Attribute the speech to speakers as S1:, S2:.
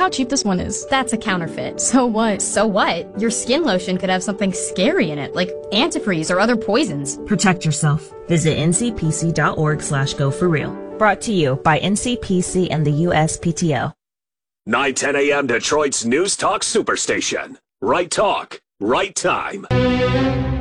S1: how cheap this one is.
S2: That's a counterfeit.
S1: So what?
S2: So what? Your skin lotion could have something scary in it, like antifreeze or other poisons.
S3: Protect yourself. Visit ncpc.org/go4real. Brought to you by NCPC and the USPTO.
S4: 9:10 a.m. Detroit's News Talk Superstation. Right talk, right time.